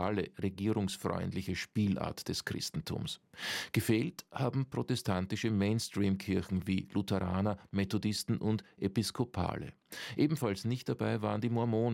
liberale, regierungsfreundliche Spielart des Christentums. Gefehlt haben protestantische Mainstream-Kirchen wie Lutheraner, Methodisten und Episkopale. Ebenfalls nicht dabei waren die Mormonen.